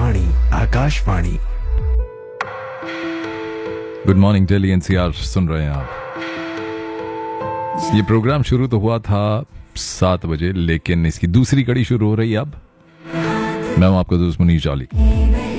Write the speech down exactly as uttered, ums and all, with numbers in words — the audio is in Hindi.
वाणी Akashvani. Good morning Delhi NCR सुन रहे हैं आप। ये प्रोग्राम शुरू तो हुआ था सात बजे, लेकिन इसकी दूसरी कड़ी शुरू हो रही है अब। मैं हूं आपका दोस्त मुनीर जाली।